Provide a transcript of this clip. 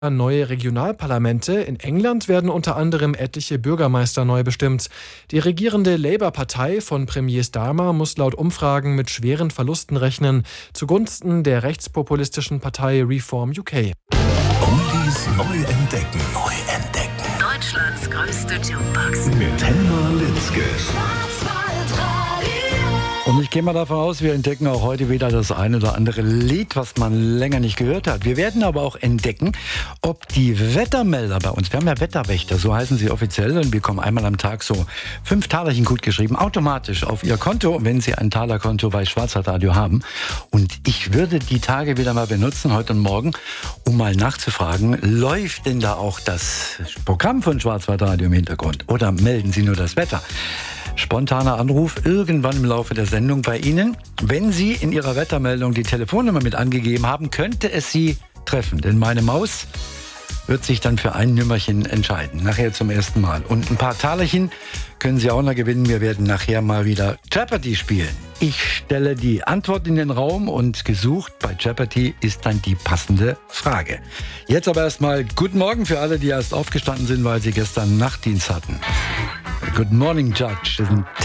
Neue Regionalparlamente. In England werden unter anderem etliche Bürgermeister neu bestimmt. Die regierende Labour-Partei von Premier Starmer muss laut Umfragen mit schweren Verlusten rechnen, zugunsten der rechtspopulistischen Partei Reform UK. Oldies neu entdecken. Neu entdecken. Deutschlands größte Jukebox. Mit Helma Litzke. Und ich gehe mal davon aus, wir entdecken auch heute wieder das ein oder andere Lied, was man länger nicht gehört hat. Wir werden aber auch entdecken, ob die Wettermelder bei uns, wir haben ja Wetterwächter, so heißen sie offiziell, und bekommen einmal am Tag so 5 Talerchen gut geschrieben, automatisch auf ihr Konto, wenn sie ein Talerkonto bei Schwarzwaldradio haben. Und ich würde die Tage wieder mal benutzen, heute und morgen, um mal nachzufragen, läuft denn da auch das Programm von Schwarzwaldradio im Hintergrund? Oder melden Sie nur das Wetter? Spontaner Anruf irgendwann im Laufe der Sendung bei Ihnen. Wenn Sie in Ihrer Wettermeldung die Telefonnummer mit angegeben haben, könnte es Sie treffen. Denn meine Maus wird sich dann für ein Nümmerchen entscheiden. Nachher zum ersten Mal. Und ein paar Talerchen können Sie auch noch gewinnen. Wir werden nachher mal wieder Jeopardy spielen. Ich stelle die Antwort in den Raum und gesucht bei Jeopardy ist dann die passende Frage. Jetzt aber erstmal Guten Morgen für alle, die erst aufgestanden sind, weil sie gestern Nachtdienst hatten. Good morning, Judge.